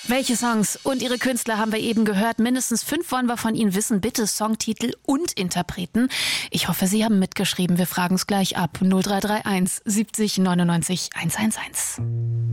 Welche Songs und ihre Künstler haben wir eben gehört? Mindestens 5 wollen wir von Ihnen wissen. Bitte Songtitel und Interpreten. Ich hoffe, Sie haben mitgeschrieben. Wir fragen es gleich ab. 0331 70 99 111.